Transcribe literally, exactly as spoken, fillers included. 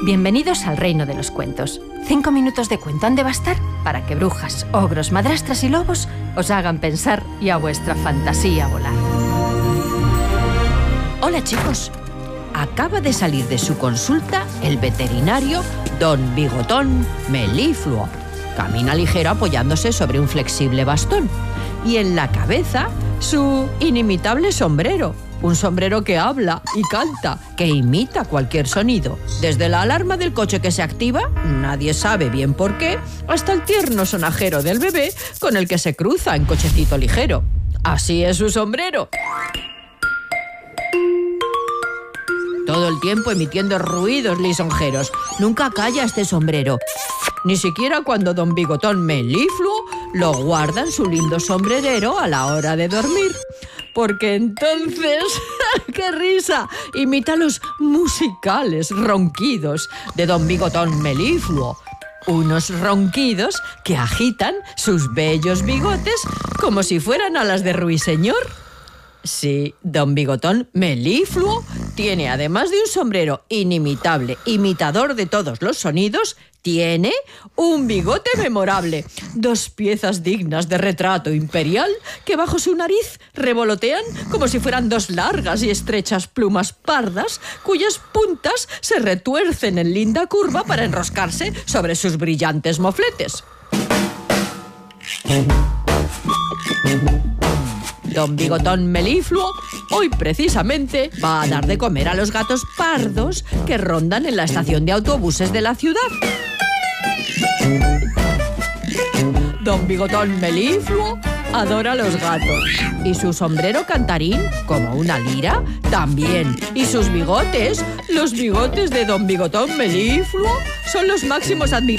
Bienvenidos al reino de los cuentos. Cinco minutos de cuento han de bastar para que brujas, ogros, madrastras y lobos os hagan pensar y a vuestra fantasía volar. Hola chicos, acaba de salir de su consulta el veterinario Don Bigotón Melifluo. Camina ligero apoyándose sobre un flexible bastón y en la cabeza su inimitable sombrero. Un sombrero que habla y canta, que imita cualquier sonido. Desde la alarma del coche que se activa, nadie sabe bien por qué, hasta el tierno sonajero del bebé con el que se cruza en cochecito ligero. Así es su sombrero. Todo el tiempo emitiendo ruidos lisonjeros. Nunca calla este sombrero. Ni siquiera cuando Don Bigotón Melifluo lo guarda en su lindo sombrerero a la hora de dormir. Porque entonces, ¡qué risa!, imita los musicales ronquidos de Don Bigotón Melifluo. Unos ronquidos que agitan sus bellos bigotes como si fueran alas de ruiseñor. Sí, Don Bigotón Melifluo tiene, además de un sombrero inimitable, imitador de todos los sonidos, tiene un bigote memorable, dos piezas dignas de retrato imperial que bajo su nariz revolotean como si fueran dos largas y estrechas plumas pardas cuyas puntas se retuercen en linda curva para enroscarse sobre sus brillantes mofletes. Don Bigotón Melifluo hoy precisamente va a dar de comer a los gatos pardos que rondan en la estación de autobuses de la ciudad. Don Bigotón Melifluo adora a los gatos. Y su sombrero cantarín, como una lira, también. Y sus bigotes, los bigotes de Don Bigotón Melifluo, son los máximos admiradores